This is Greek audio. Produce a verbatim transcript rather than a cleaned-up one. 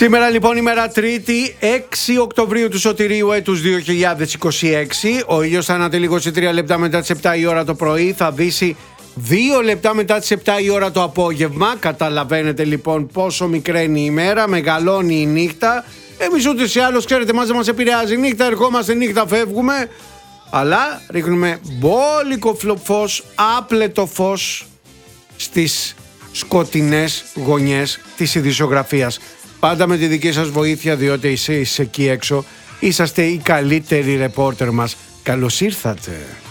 Σήμερα λοιπόν ημέρα Τρίτη, έξι Οκτωβρίου του Σωτηρίου έτους δύο χιλιάδες είκοσι έξι. Ο ήλιος θα ανατελεί είκοσι τρία λεπτά μετά τις επτά η ώρα το πρωί, θα δύσει δύο λεπτά μετά τις επτά η ώρα το απόγευμα. Καταλαβαίνετε λοιπόν πόσο μικραίνει η ημέρα, μεγαλώνει η νύχτα. Εμείς ούτως ή άλλως, ξέρετε, μας δεν μας επηρεάζει νύχτα, ερχόμαστε νύχτα, φεύγουμε. Αλλά ρίχνουμε μπόλικο φως, άπλετο φως στις σκοτεινές γωνιές της ειδησιογραφίας. Πάντα με τη δική σας βοήθεια, διότι εσείς εκεί έξω είσαστε οι καλύτεροι ρεπόρτερ μας. Καλώς ήρθατε.